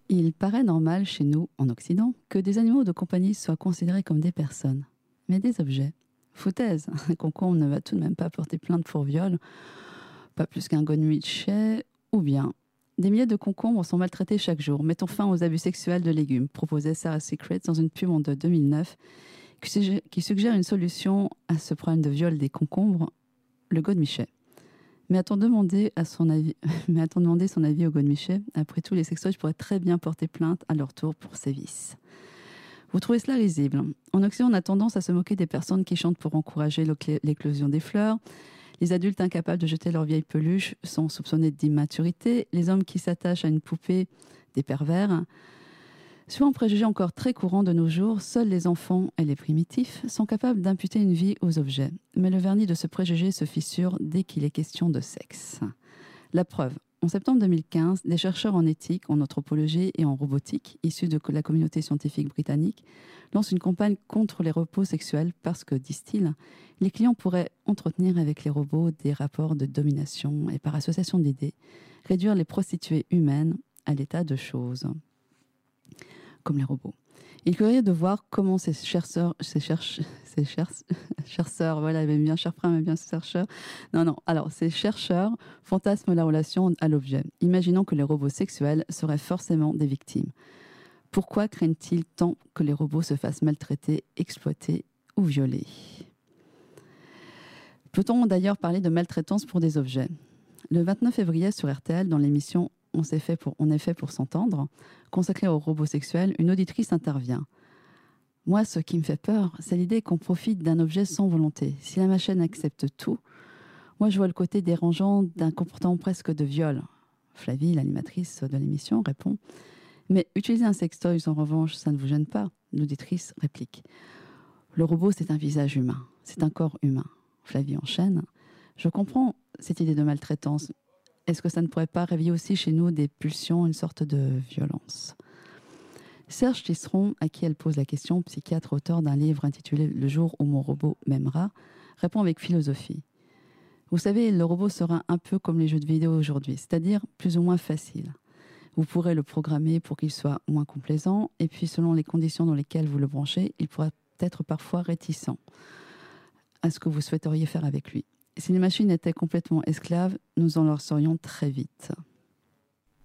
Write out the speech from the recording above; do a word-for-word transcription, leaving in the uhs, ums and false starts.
Il paraît normal chez nous, en Occident, que des animaux de compagnie soient considérés comme des personnes. Mais des objets. Foutaise, un concombre ne va tout de même pas porter plainte pour viol, pas plus qu'un godemichet, ou bien des milliers de concombres sont maltraités chaque jour. Mettons fin aux abus sexuels de légumes, proposait Sarah Secret dans une pub en deux mille neuf qui suggère une solution à ce problème de viol des concombres, le godemichet. Mais a-t-on demandé, à son avis... Mais a-t-on demandé son avis au godemichet? Après tout, les sextoys pourraient très bien porter plainte à leur tour pour sévices. Vous trouvez cela risible? En Occident, on a tendance à se moquer des personnes qui chantent pour encourager l'éclosion des fleurs. Les adultes incapables de jeter leurs vieilles peluches sont soupçonnés d'immaturité. Les hommes qui s'attachent à une poupée, des pervers. Suivant un préjugé encore très courant de nos jours, seuls les enfants et les primitifs sont capables d'imputer une vie aux objets. Mais le vernis de ce préjugé se fissure dès qu'il est question de sexe. La preuve, en septembre deux mille quinze, des chercheurs en éthique, en anthropologie et en robotique, issus de la communauté scientifique britannique, lancent une campagne contre les repos sexuels parce que, disent-ils, les clients pourraient entretenir avec les robots des rapports de domination et, par association d'idées, réduire les prostituées humaines à l'état de choses. Comme les robots. Il est curieux de voir comment ces chercheurs, ces cherche, ces cher, chercheurs, voilà, il aime bien chercheur, mais bien chercheurs. Non, non. Alors, ces chercheurs fantasment la relation à l'objet, imaginant que les robots sexuels seraient forcément des victimes. Pourquoi craignent-ils tant que les robots se fassent maltraiter, exploiter ou violer? Peut-on d'ailleurs parler de maltraitance pour des objets? Le vingt-neuf février sur R T L, dans l'émission On s'est fait pour, on est fait pour s'entendre, consacrée aux robots sexuels, une auditrice intervient. Moi, ce qui me fait peur, c'est l'idée qu'on profite d'un objet sans volonté. Si la machine accepte tout, moi je vois le côté dérangeant d'un comportement presque de viol. Flavie, l'animatrice de l'émission, répond. Mais utiliser un sextoy, en revanche, ça ne vous gêne pas? L'auditrice réplique. Le robot, c'est un visage humain, c'est un corps humain. Flavie enchaîne. Je comprends cette idée de maltraitance. Est-ce que ça ne pourrait pas réveiller aussi chez nous des pulsions, une sorte de violence? Serge Tisseron, à qui elle pose la question, psychiatre auteur d'un livre intitulé « Le jour où mon robot m'aimera », répond avec philosophie. Vous savez, le robot sera un peu comme les jeux de vidéo aujourd'hui, c'est-à-dire plus ou moins facile. Vous pourrez le programmer pour qu'il soit moins complaisant, et puis selon les conditions dans lesquelles vous le branchez, il pourra être parfois réticent à ce que vous souhaiteriez faire avec lui. Si les machines étaient complètement esclaves, nous en leur serions très vite.